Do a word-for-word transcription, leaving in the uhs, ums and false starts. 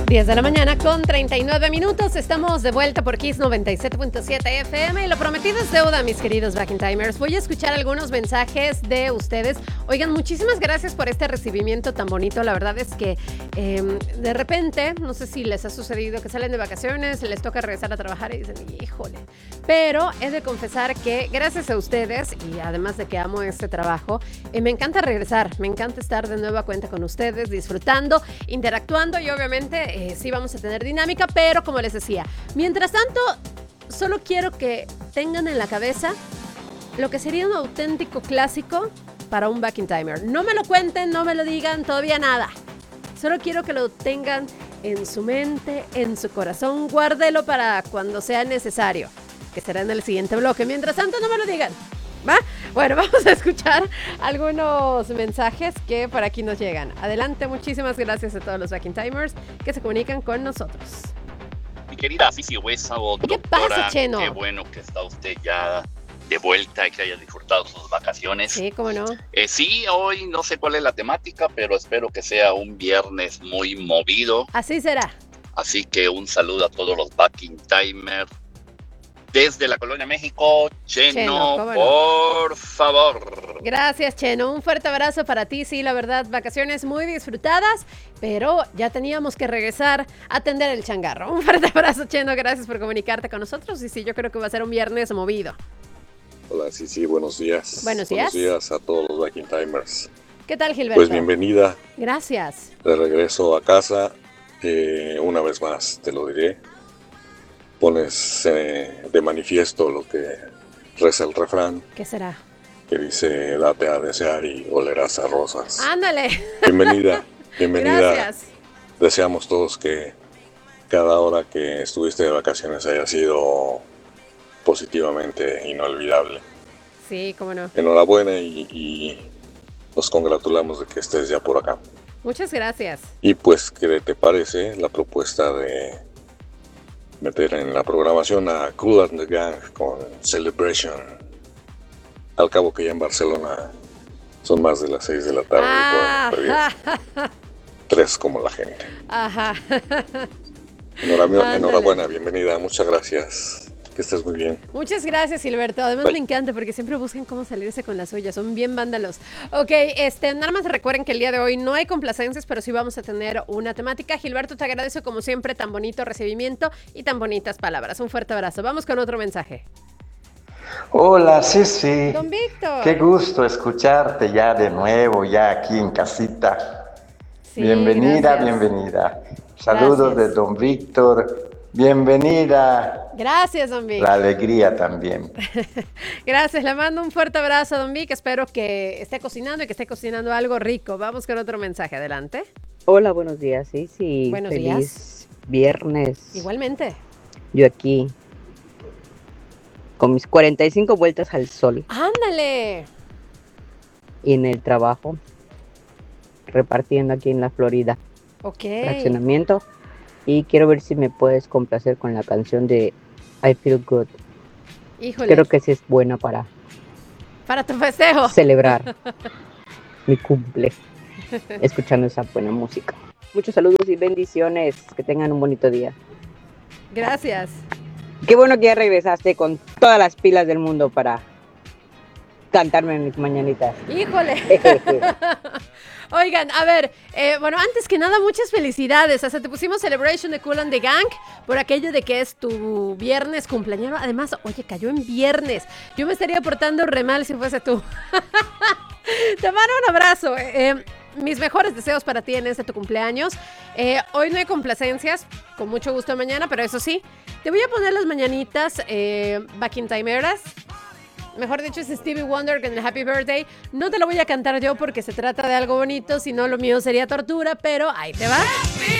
diez de la mañana con treinta y nueve minutos. Estamos de vuelta por Kiss noventa y siete punto siete F M y lo prometido es deuda, mis queridos Back in Timers. Voy a escuchar algunos mensajes de ustedes. Oigan, muchísimas gracias por este recibimiento tan bonito. La verdad es que eh, de repente, no sé si les ha sucedido que salen de vacaciones, les toca regresar a trabajar y dicen, híjole. Pero he de confesar que gracias a ustedes y además de que amo este trabajo, eh, me encanta regresar, me encanta estar de nueva cuenta con ustedes, disfrutando, interactuando y obviamente Eh, sí vamos a tener dinámica, pero como les decía, mientras tanto, solo quiero que tengan en la cabeza lo que sería un auténtico clásico para un Back in Timer. No me lo cuenten, no me lo digan, todavía nada. Solo quiero que lo tengan en su mente, en su corazón. Guárdelo para cuando sea necesario, que será en el siguiente bloque. Mientras tanto, no me lo digan, ¿va? Bueno, vamos a escuchar algunos mensajes que por aquí nos llegan. Adelante, muchísimas gracias a todos los Back in Timers que se comunican con nosotros. Mi querida Sisi Huesavo, ¿Qué doctora, pasa, Cheno? qué bueno que está usted ya de vuelta y que haya disfrutado sus vacaciones. Sí, cómo no. Eh, sí, hoy no sé cuál es la temática, pero espero que sea un viernes muy movido. Así será. Así que un saludo a todos los Back in Timers. Desde la Colonia México, Cheno, Cheno, ¿cómo no? por favor. Gracias, Cheno. Un fuerte abrazo para ti. Sí, la verdad, vacaciones muy disfrutadas, pero ya teníamos que regresar a atender el changarro. Un fuerte abrazo, Cheno. Gracias por comunicarte con nosotros. Y sí, yo creo que va a ser un viernes movido. Hola, sí, sí, buenos días. Buenos días. Buenos días a todos los Back in Timers. ¿Qué tal, Gilberto? Pues bienvenida Gracias. de regreso a casa. Eh, una vez más, te lo diré. Pones eh, de manifiesto lo que reza el refrán, ¿Qué será? que dice, date a desear y olerás a rosas. Ándale. Bienvenida, bienvenida. Gracias. Deseamos todos que cada hora que estuviste de vacaciones haya sido positivamente inolvidable. Sí, cómo no. Enhorabuena y, y nos congratulamos de que estés ya por acá. Muchas gracias. Y pues, ¿qué te parece la propuesta de meter en la programación a Kool and the Gang con Celebration? Al cabo que ya en Barcelona son más de las seis de la tarde Ah, y todavía no tres como la gente. Ajá. Enhorabuena, Ándale. enhorabuena, bienvenida, muchas gracias. Que estés muy bien. Muchas gracias, Gilberto. Además Bye. me encanta porque siempre buscan cómo salirse con la suya. Son bien vándalos. Ok, este, nada más recuerden que el día de hoy no hay complacencias, pero sí vamos a tener una temática. Gilberto, te agradezco como siempre tan bonito recibimiento y tan bonitas palabras. Un fuerte abrazo. Vamos con otro mensaje. Hola, Sisi. Don Víctor. Qué gusto escucharte ya de nuevo, ya aquí en casita. Sí, bienvenida, gracias. bienvenida. Saludos Gracias. de don Víctor. Bienvenida. Gracias, Don Vic. La alegría también. Gracias, le mando un fuerte abrazo a Don Vic. Espero que esté cocinando y que esté cocinando algo rico. Vamos con otro mensaje. Adelante. Hola, buenos días, sí, sí. Buenos Feliz días. viernes. Igualmente. Yo aquí con mis cuarenta y cinco vueltas al sol ¡Ándale! y en el trabajo, repartiendo aquí en la Florida, Ok. fraccionamiento. Y quiero ver si me puedes complacer con la canción de I Feel Good. Híjole. Creo que sí es buena para Para tu festejo. celebrar mi cumple, escuchando esa buena música. Muchos saludos y bendiciones. Que tengan un bonito día. Gracias. Qué bueno que ya regresaste con todas las pilas del mundo para cantarme en mis mañanitas. Híjole. Oigan, a ver, eh, bueno, antes que nada, muchas felicidades. Hasta te pusimos Celebration de Kool and the Gang por aquello de que es tu viernes cumpleañero. Además, oye, cayó en viernes. Yo me estaría portando re mal si fuese tú. Te mando un abrazo. Eh, mis mejores deseos para ti en este tu cumpleaños. Eh, hoy no hay complacencias, con mucho gusto mañana, pero eso sí, te voy a poner las mañanitas eh, Back in Timeras. Mejor dicho, es Stevie Wonder con el Happy Birthday. No te lo voy a cantar yo porque se trata de algo bonito, si no lo mío sería tortura, pero ahí te va.